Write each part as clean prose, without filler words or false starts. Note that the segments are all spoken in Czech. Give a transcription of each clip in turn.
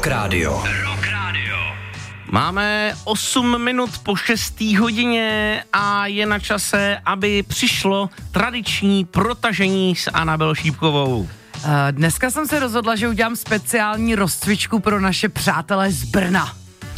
Radio. Máme 8 minut po 6. hodině a je na čase, aby přišlo tradiční protažení s Anabel Šípkovou. Dneska jsem se rozhodla, že udělám speciální rozcvičku pro naše přátelé z Brna.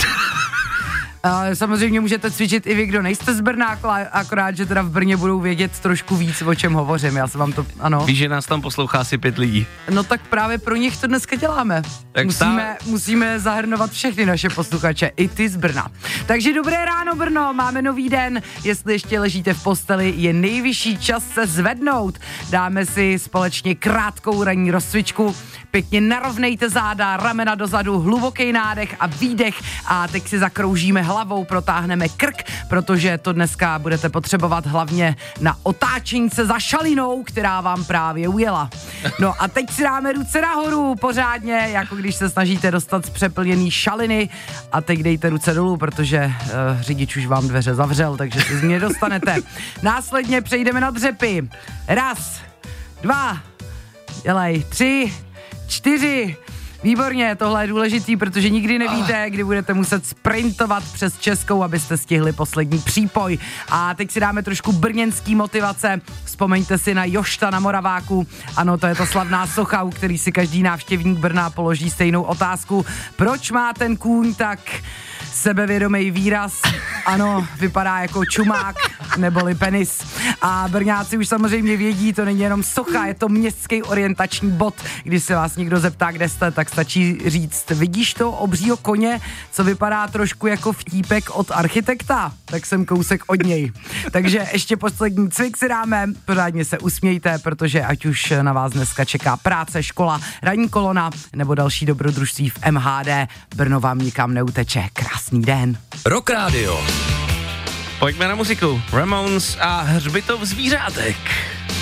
Samozřejmě můžete cvičit i vy, kdo nejste z Brna, akorát, že teda v Brně budou vědět trošku víc, o čem hovořím. Já jsem vám to, ano. Víš, že nás tam poslouchá asi 5 lidí. No tak právě pro nich to dneska děláme. Tak musíme zahrnovat všechny naše posluchače, i ty z Brna. Takže dobré ráno, Brno, máme nový den. Jestli ještě ležíte v posteli, je nejvyšší čas se zvednout. Dáme si společně krátkou ranní rozcvičku. Pěkně narovnejte záda, ramena dozadu, hluboký nádech a výdech a teď si zakroužíme hlavou, protáhneme krk, protože to dneska budete potřebovat hlavně na otáčení se za šalinou, která vám právě ujela. No a teď si dáme ruce nahoru pořádně, jako když se snažíte dostat z přeplněný šaliny a teď dejte ruce dolů, protože řidič už vám dveře zavřel, takže si z mě dostanete. Následně přejdeme na dřepy. 1, 2, 3, 4. Výborně, tohle je důležitý, protože nikdy nevíte, kdy budete muset sprintovat přes Českou, abyste stihli poslední přípoj. A teď si dáme trošku brněnský motivace. Vzpomeňte si na Jošta na Moraváku. Ano, to je ta slavná socha, u který si každý návštěvník Brna položí stejnou otázku. Proč má ten kůň tak sebevědomý výraz? Ano, vypadá jako čumák neboli penis. A Brňáci už samozřejmě vědí, to není jenom socha, je to městský orientační bod. Když se vás někdo zeptá, kde jste, tak stačí říct, vidíš to obřího koně, co vypadá trošku jako vtípek od architekta? Tak jsem kousek od něj. Takže ještě poslední cvik si dáme, pořádně se usmějte, protože ať už na vás dneska čeká práce, škola, ranní kolona nebo další dobrodružství v MHD, Brno vám nikam neuteče. Krásný den. Rock Radio. Pojďme na muziku. Ramones a Hřbitov zvířátek.